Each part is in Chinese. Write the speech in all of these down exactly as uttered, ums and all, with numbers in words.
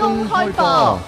公開課。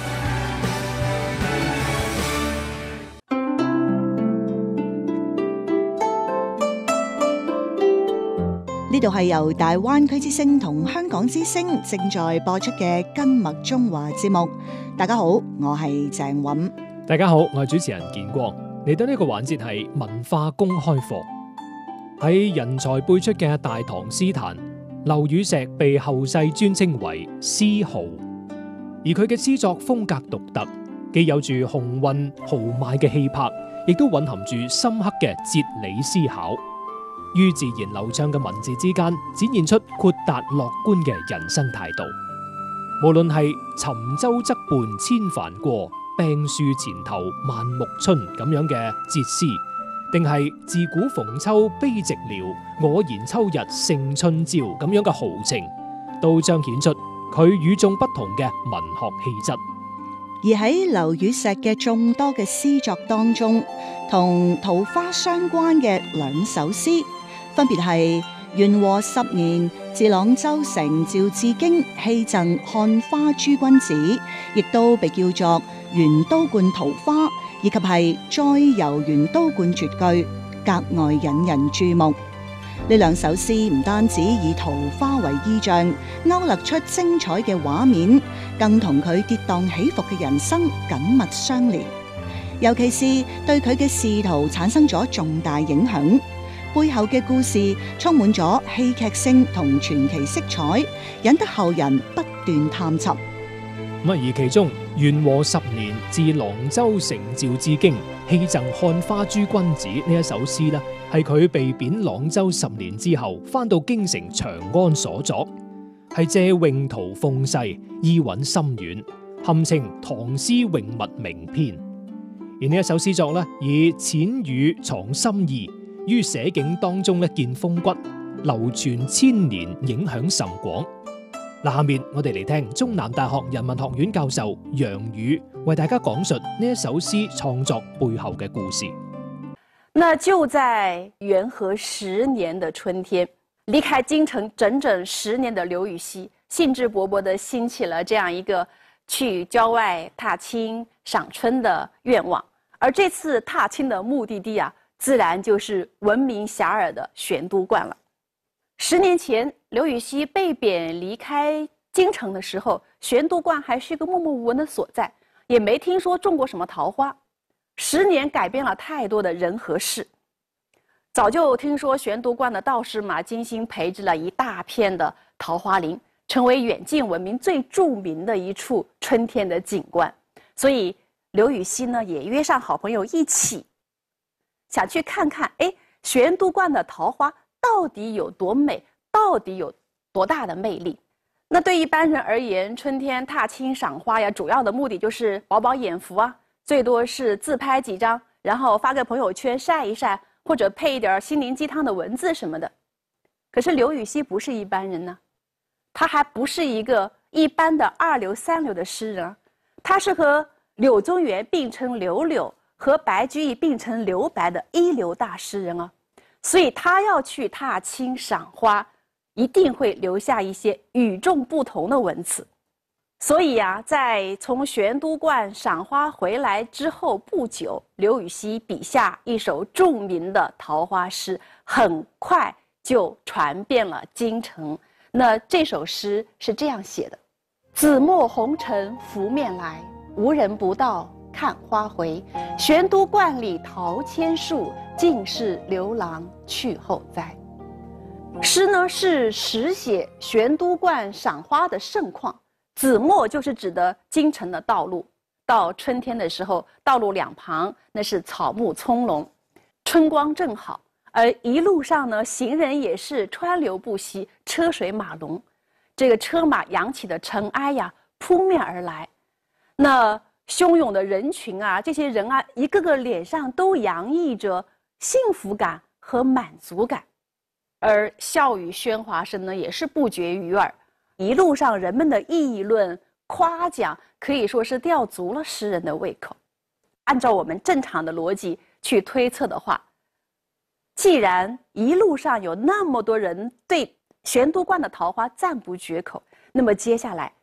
呢度係由大灣區之聲同香港之聲正在播出嘅金麥中華節目。大家好，我係鄭韻。 大家好，我係主持人建光。嚟到呢個環節係文化公開課。喺人才輩出嘅大唐詩壇，劉禹錫被後世尊稱為詩豪，而佢嘅詩作風格獨特，既有住雄渾豪邁嘅氣魄，亦都蘊含住深刻嘅哲理思考。於自然流暢嘅文字之間，展現出豁達樂觀嘅人生態度。無論係沉舟側畔千帆過，病樹前頭萬木春咁樣嘅哲思，定係自古逢秋悲寂寥，我言秋日勝春朝咁樣嘅豪情，都彰顯出佢與眾不同嘅文學氣質。 而喺劉禹錫嘅眾多嘅詩作當中，同桃花相關嘅兩首詩，分別係元和十年自朗州城趙志經戲贈看花諸君子，亦都被叫做元都觀桃花，以及係再遊元都觀絕句，格外引人注目。呢兩首詩唔單止以桃花為意象，勾勒出精彩嘅畫面，更同佢跌宕起伏嘅人生緊密相連。尤其是對佢嘅仕途產生咗重大影響，背後嘅故事充滿咗戲劇性同傳奇色彩，引得後人不斷探尋。 咁而其中元和十年自朗州城趙志經戲贈看花諸君子呢一首詩呢，係佢被貶朗州十年之後翻到京城長安所作，係借詠圖諷世，意韻深遠，堪稱唐詩詠物名篇。而呢一首詩作呢，以淺語藏深意，於寫景當中呢見風骨，流傳千年，影響甚廣。嗱，下面我哋嚟聽中南大學人文學院教授楊宇為大家講述呢一首詩創作背後嘅故事。 那就在元和十年的春天，離開京城整整十年的劉禹錫，興致勃勃地興起了這樣一個去郊外踏青賞春的願望。而這次踏青的目的地啊，自然就是聞名遐邇的玄都觀了。十年前，劉禹錫被貶離開京城的時候，玄都觀還是一個默默無聞的所在，也沒聽說種過什麼桃花。十年改變了太多的人和事，早就聽說玄都觀的道士嘛，精心培植了一大片的桃花林，成為遠近聞名最著名的一處春天的景觀。所以劉禹錫呢，也約上好朋友一起，想去看看，哎，玄都觀的桃花到底有多美，到底有多大的魅力？那對一般人而言，春天踏青賞花呀，主要的目的就是飽飽眼福啊，最多是自拍幾張，然後發個朋友圈曬一曬，或者配一點心靈雞湯的文字什麼的。可是劉禹錫不是一般人呢，他還不是一個一般的二流三流的詩人，他是和柳宗元並稱柳柳，和白居易並稱留白的一流大詩人啊。所以他要去踏青賞花，一定會留下一些與眾不同的文字。所以啊，在從玄都觀賞花回來之後不久，劉禹錫筆下一首著名的桃花詩，很快就傳遍了京城。那這首詩是這樣寫的：紫陌紅塵拂面來，無人不道看花回。玄都觀裡桃千樹，盡是劉郎去後栽。詩呢是實寫玄都觀賞花的盛況。紫陌就是指的京城的道路，到春天的時候，道路兩旁那是草木蔥籠，春光正好，而一路上呢，行人也是川流不息，車水馬龍，這個車馬揚起的塵埃呀，撲面而來。那洶湧的人群啊，這些人啊，一個個臉上都洋溢着幸福感和滿足感，而笑語喧嘩聲呢，也是不絕於耳。一路上人們的議論誇獎，可以說是吊足了詩人的胃口。按照我們正常的邏輯去推測的話，既然一路上有那麼多人對玄都觀的桃花讚不絕口，那麼接下來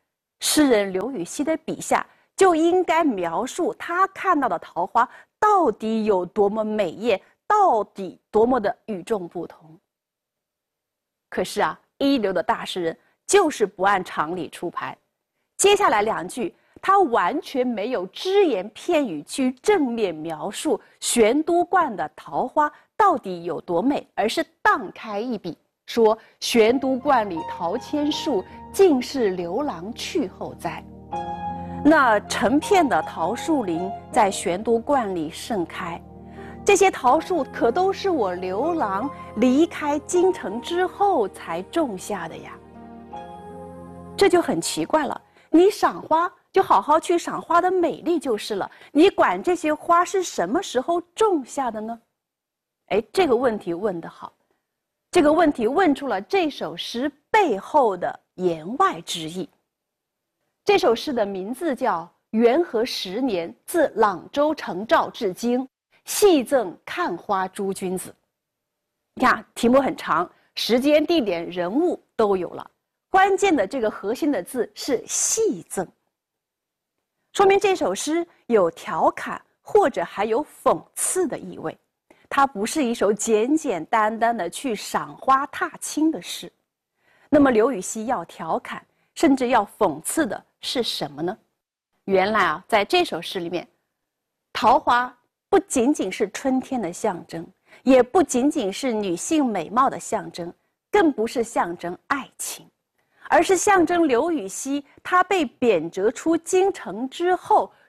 诗人刘禹锡的笔下就应该描述他看到的桃花到底有多么美艳，到底多么的与众不同。可是啊，一流的大诗人就是不按常理出牌。接下来两句，他完全没有只言片语去正面描述玄都观的桃花到底有多美，而是荡开一笔，说玄都观里桃千树，尽是刘郎去后栽。那成片的桃树林在玄都观里盛开，这些桃树可都是我刘郎离开京城之后才种下的呀。这就很奇怪了，你赏花就好好去赏花的美丽就是了，你管这些花是什么时候种下的呢？哎，这个问题问得好，这个问题问出了这首诗背后的言外之意。这首诗的名字叫《元和十年自朗州承诏至京，细赠看花诸君子》。你看题目很长，时间、地点、人物都有了，关键的这个核心的字是细赠，说明这首诗有调侃或者还有讽刺的意味。它不是一首简简单单的去赏花踏青的诗。那么刘禹锡要调侃甚至要讽刺的是什么呢？原来啊，在这首诗里面，桃花不仅仅是春天的象征，也不仅仅是女性美貌的象征，更不是象征爱情，而是象征刘禹锡他被贬谪出京城之后